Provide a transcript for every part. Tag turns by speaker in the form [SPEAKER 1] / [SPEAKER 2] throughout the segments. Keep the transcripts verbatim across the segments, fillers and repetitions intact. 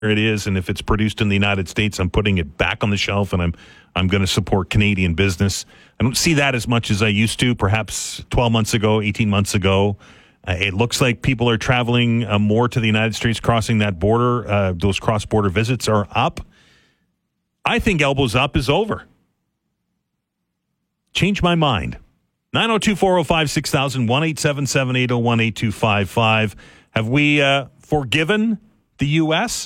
[SPEAKER 1] it is, and if it's produced in the United States, I'm putting it back on the shelf, and I'm I'm going to support Canadian business. I don't see that as much as I used to, perhaps twelve months ago, eighteen months ago. Uh, it looks like people are traveling uh, more to the United States, crossing that border. Uh, those cross-border visits are up. I think elbows up is over. Change my mind. nine oh two, four oh five, six thousand, one eight seven seven, eight oh one, eight two five five. Have we uh, forgiven the U S?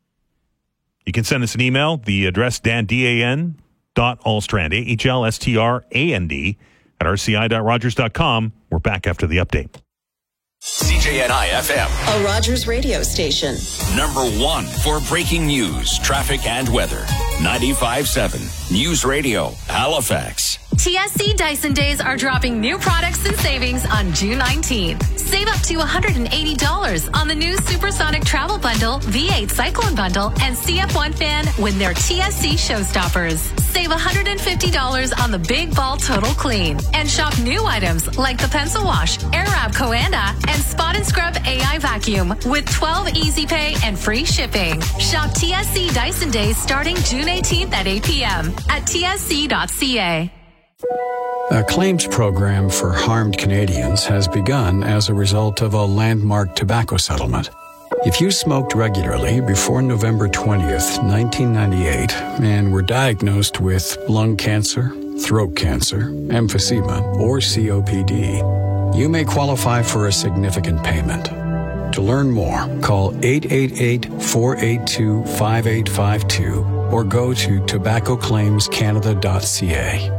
[SPEAKER 1] You can send us an email. The address, Dan, D A N, dot Alstrand, A H L S T R A N D, at R C I dot Rogers dot com. We're back after the update.
[SPEAKER 2] C J N I F M,
[SPEAKER 3] a Rogers radio station.
[SPEAKER 2] Number one for breaking news, traffic, and weather. ninety-five point seven News Radio, Halifax.
[SPEAKER 4] T S C Dyson Days are dropping new products and savings on June nineteenth. Save up to one hundred eighty dollars on the new Supersonic Travel Bundle, V eight Cyclone Bundle, and C F one fan when they're T S C Showstoppers. Save one hundred fifty dollars on the Big Ball Total Clean. And shop new items like the Pencil Wash, Airwrap Coanda, and Spot and Scrub A I Vacuum with twelve Easy Pay and free shipping. Shop T S C Dyson Days starting June eighteenth at eight p.m. at T S C dot C A.
[SPEAKER 5] A claims program for harmed Canadians has begun as a result of a landmark tobacco settlement. If you smoked regularly before November twentieth, nineteen ninety-eight, and were diagnosed with lung cancer, throat cancer, emphysema, or C O P D, you may qualify for a significant payment. To learn more, call eight eight eight, four eight two, five eight five two or go to tobacco claims canada dot c a.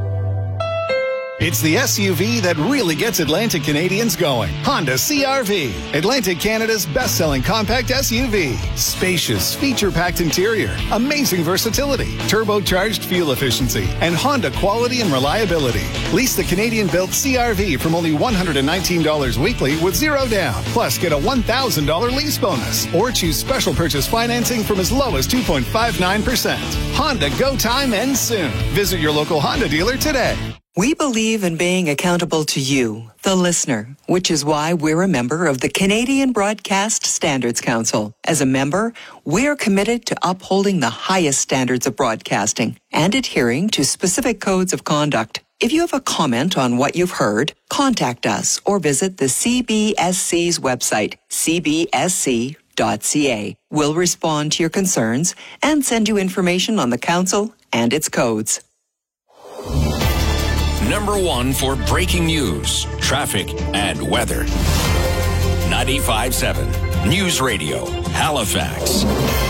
[SPEAKER 6] It's the S U V that really gets Atlantic Canadians going. Honda C R V, Atlantic Canada's best-selling compact S U V. Spacious, feature-packed interior, amazing versatility, turbocharged fuel efficiency, and Honda quality and reliability. Lease the Canadian-built C R V from only one hundred nineteen dollars weekly with zero down. Plus, get a one thousand dollars lease bonus. Or choose special purchase financing from as low as two point five nine percent. Honda Go Time ends soon. Visit your local Honda dealer today.
[SPEAKER 7] We believe in being accountable to you, the listener, which is why we're a member of the Canadian Broadcast Standards Council. As a member, we're committed to upholding the highest standards of broadcasting and adhering to specific codes of conduct. If you have a comment on what you've heard, contact us or visit the C B S C's website, c b s c dot c a. We'll respond to your concerns and send you information on the council and its codes.
[SPEAKER 2] Number one for breaking news, traffic, and weather. ninety-five point seven News Radio, Halifax.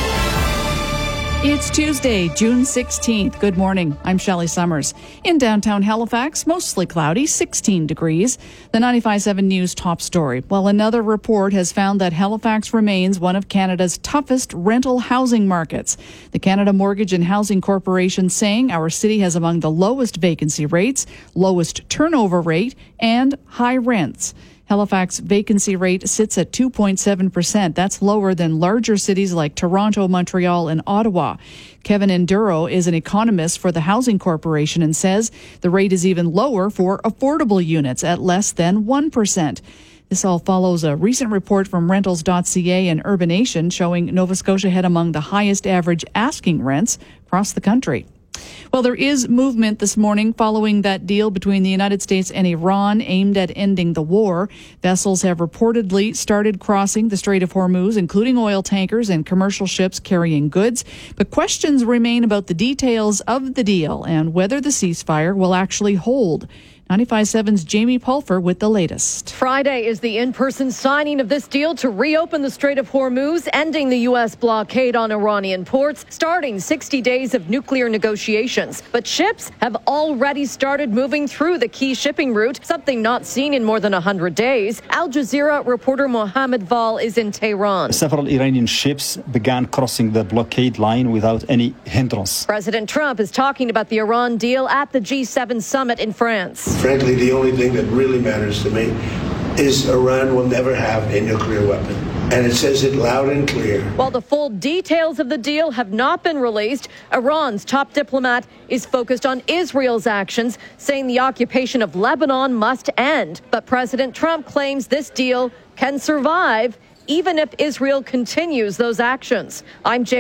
[SPEAKER 8] It's Tuesday, June sixteenth. Good morning. I'm Shelley Summers. In downtown Halifax, mostly cloudy, sixteen degrees. The ninety-five point seven News top story. Well, another report has found that Halifax remains one of Canada's toughest rental housing markets. The Canada Mortgage and Housing Corporation saying our city has among the lowest vacancy rates, lowest turnover rate, and high rents. Halifax vacancy rate sits at two point seven percent. That's lower than larger cities like Toronto, Montreal, and Ottawa. Kevin Enduro is an economist for the Housing Corporation and says the rate is even lower for affordable units at less than one percent. This all follows a recent report from rentals dot c a and Urbanation showing Nova Scotia had among the highest average asking rents across the country. Well, there is movement this morning following that deal between the United States and Iran aimed at ending the war. Vessels have reportedly started crossing the Strait of Hormuz, including oil tankers and commercial ships carrying goods. But questions remain about the details of the deal and whether the ceasefire will actually hold. ninety-five point seven's Jamie Pulfer with the latest.
[SPEAKER 9] Friday is the in-person signing of this deal to reopen the Strait of Hormuz, ending the U S blockade on Iranian ports, starting sixty days of nuclear negotiations. But ships have already started moving through the key shipping route, something not seen in more than one hundred days. Al Jazeera reporter Mohammed Val is in Tehran.
[SPEAKER 10] Several Iranian ships began crossing the blockade line without any hindrance.
[SPEAKER 9] President Trump is talking about the Iran deal at the G seven summit in France.
[SPEAKER 11] Frankly, the only thing that really matters to me is Iran will never have a nuclear weapon. And it says it loud and clear.
[SPEAKER 9] While the full details of the deal have not been released, Iran's top diplomat is focused on Israel's actions, saying the occupation of Lebanon must end. But President Trump claims this deal can survive even if Israel continues those actions. I'm Jay.